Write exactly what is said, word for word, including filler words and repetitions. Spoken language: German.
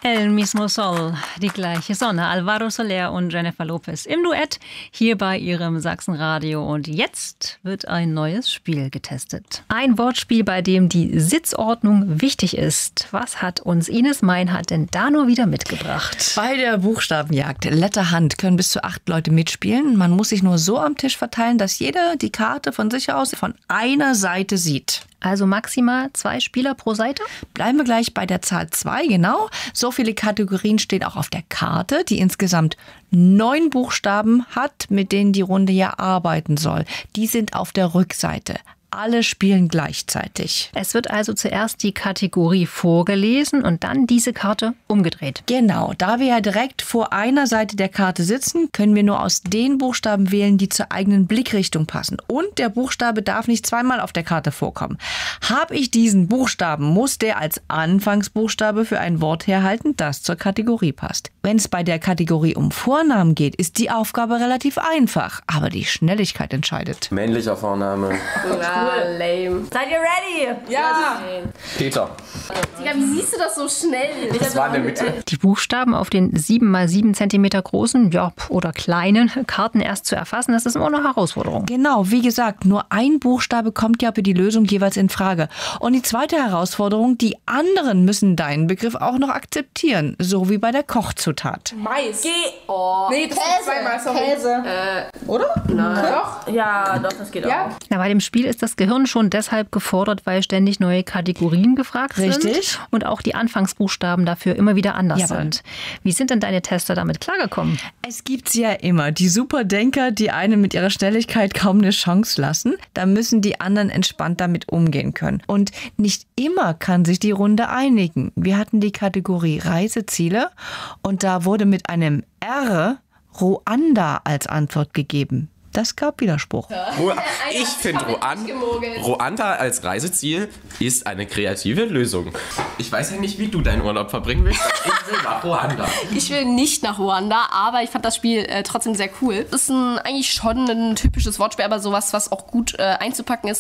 El mismo Sol, die gleiche Sonne. Alvaro Soler und Jennifer Lopez im Duett hier bei ihrem Sachsenradio. Und jetzt wird ein neues Spiel getestet. Ein Wortspiel, bei dem die Sitzordnung wichtig ist. Was hat uns Ines Meinhardt denn da nur wieder mitgebracht? Bei der Buchstabenjagd Letterhand können bis zu acht Leute mitspielen. Man muss sich nur so am Tisch verteilen, dass jeder die Karte von sich aus von einer Seite sieht. Also maximal zwei Spieler pro Seite? Bleiben wir gleich bei der Zahl zwei, genau. So viele Kategorien stehen auch auf der Karte, die insgesamt neun Buchstaben hat, mit denen die Runde ja arbeiten soll. Die sind auf der Rückseite. Alle spielen gleichzeitig. Es wird also zuerst die Kategorie vorgelesen und dann diese Karte umgedreht. Genau, da wir ja direkt vor einer Seite der Karte sitzen, können wir nur aus den Buchstaben wählen, die zur eigenen Blickrichtung passen. Und der Buchstabe darf nicht zweimal auf der Karte vorkommen. Habe ich diesen Buchstaben, muss der als Anfangsbuchstabe für ein Wort herhalten, das zur Kategorie passt. Wenn es bei der Kategorie um Vornamen geht, ist die Aufgabe relativ einfach, aber die Schnelligkeit entscheidet. Männlicher Vorname. Cool. Lame. Seid ihr ready? Ja. Peter. Digga, wie siehst du das so schnell? Das war in der Mitte. Die Buchstaben auf den sieben mal sieben Zentimeter großen, ja, oder kleinen Karten erst zu erfassen, das ist immer eine Herausforderung. Genau, wie gesagt, nur ein Buchstabe kommt ja für die Lösung jeweils in Frage. Und die zweite Herausforderung, die anderen müssen deinen Begriff auch noch akzeptieren, so wie bei der Kochzutat. Mais. Geh. Oh. Nee, das ist zweimal, sorry. Käse. Äh, Oder? nein. Doch. Ja, doch, das geht Ja. auch. Na, bei dem Spiel ist das Gehirn schon deshalb gefordert, weil ständig neue Kategorien gefragt Richtig. sind und auch die Anfangsbuchstaben dafür immer wieder anders Jawohl. sind. Wie sind denn deine Tester damit klargekommen? Es gibt ja immer die Superdenker, die einem mit ihrer Schnelligkeit kaum eine Chance lassen. Da müssen die anderen entspannt damit umgehen können. Und nicht immer kann sich die Runde einigen. Wir hatten die Kategorie Reiseziele und da wurde mit einem R Ruanda als Antwort gegeben. Das gab Widerspruch. Ru- Ich finde, Ruan- Ruanda als Reiseziel ist eine kreative Lösung. Ich weiß ja nicht, wie du deinen Urlaub verbringen willst, aber ich will nach Ruanda. Ich will nicht nach Ruanda, aber ich fand das Spiel äh, trotzdem sehr cool. Ist ein, eigentlich schon ein typisches Wortspiel, aber sowas, was auch gut äh, einzupacken ist.